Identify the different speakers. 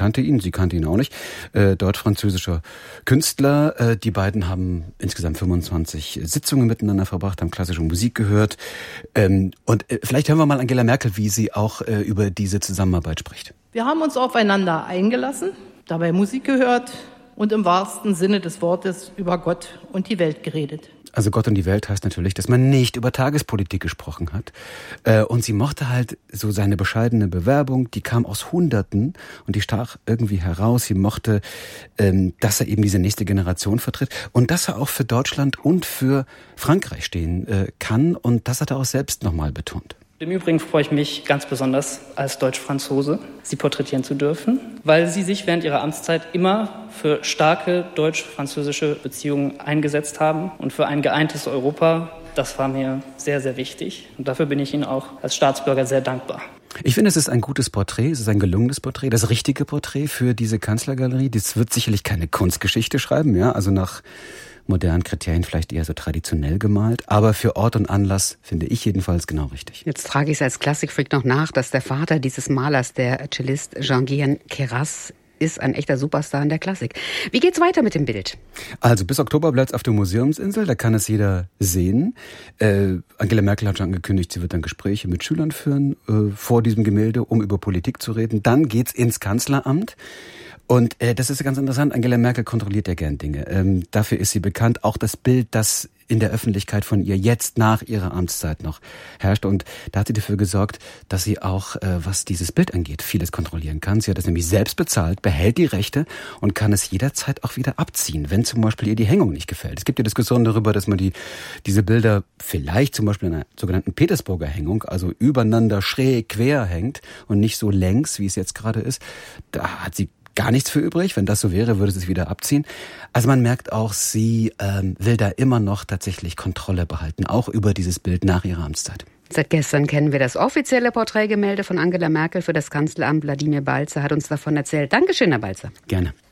Speaker 1: kannte ihn, sie kannte ihn auch nicht. Deutsch-französischer Künstler. Die beiden haben insgesamt 25 Sitzungen miteinander verbracht, haben klassische Musik gehört. Und vielleicht hören wir mal Angela Merkel, wie sie auch über diese Zusammenarbeit spricht.
Speaker 2: Wir haben uns aufeinander eingelassen, dabei Musik gehört und im wahrsten Sinne des Wortes über Gott und die Welt geredet.
Speaker 1: Also Gott und die Welt heißt natürlich, dass man nicht über Tagespolitik gesprochen hat. Und sie mochte halt so seine bescheidene Bewerbung, die kam aus Hunderten und die stach irgendwie heraus. Sie mochte, dass er eben diese nächste Generation vertritt und dass er auch für Deutschland und für Frankreich stehen kann. Und das hat er auch selbst nochmal betont.
Speaker 3: Im Übrigen freue ich mich ganz besonders, als Deutsch-Franzose Sie porträtieren zu dürfen, weil Sie sich während Ihrer Amtszeit immer für starke deutsch-französische Beziehungen eingesetzt haben und für ein geeintes Europa. Das war mir sehr, sehr wichtig und dafür bin ich Ihnen auch als Staatsbürger sehr dankbar.
Speaker 1: Ich finde, es ist ein gutes Porträt, es ist ein gelungenes Porträt, das richtige Porträt für diese Kanzlergalerie. Das wird sicherlich keine Kunstgeschichte schreiben, ja, also nach modernen Kriterien vielleicht eher so traditionell gemalt, aber für Ort und Anlass finde ich jedenfalls genau richtig.
Speaker 4: Jetzt frage ich es als Klassikfreak noch nach, dass der Vater dieses Malers, der Cellist Jean-Guyen Queyras, ist ein echter Superstar in der Klassik. Wie geht's weiter mit dem Bild?
Speaker 1: Also bis Oktober bleibt es auf der Museumsinsel, da kann es jeder sehen. Angela Merkel hat schon angekündigt, sie wird dann Gespräche mit Schülern führen vor diesem Gemälde, um über Politik zu reden. Dann geht's ins Kanzleramt. Und das ist ganz interessant, Angela Merkel kontrolliert ja gern Dinge. Dafür ist sie bekannt. Auch das Bild, das in der Öffentlichkeit von ihr jetzt nach ihrer Amtszeit noch herrscht. Und da hat sie dafür gesorgt, dass sie auch, was dieses Bild angeht, vieles kontrollieren kann. Sie hat es nämlich selbst bezahlt, behält die Rechte und kann es jederzeit auch wieder abziehen, wenn zum Beispiel ihr die Hängung nicht gefällt. Es gibt ja Diskussionen darüber, dass man diese Bilder vielleicht zum Beispiel in einer sogenannten Petersburger Hängung, also übereinander schräg quer hängt und nicht so längs, wie es jetzt gerade ist. Da hat sie gar nichts für übrig. Wenn das so wäre, würde sie es wieder abziehen. Also man merkt auch, sie will da immer noch tatsächlich Kontrolle behalten, auch über dieses Bild nach ihrer Amtszeit.
Speaker 4: Seit gestern kennen wir das offizielle Porträtgemälde von Angela Merkel für das Kanzleramt. Wladimir Balzer hat uns davon erzählt. Dankeschön, Herr Balzer.
Speaker 1: Gerne.